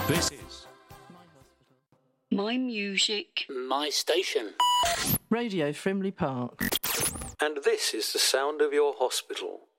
This is My music. My station. Radio Frimley Park. And this is the sound of your hospital.